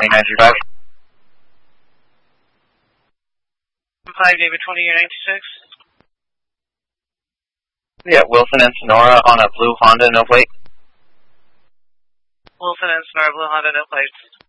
2935. 5 David 20 year 96. Yeah, Wilson and Sonora on a blue Honda, no plate. Wilson and Sonora blue Honda, no plates.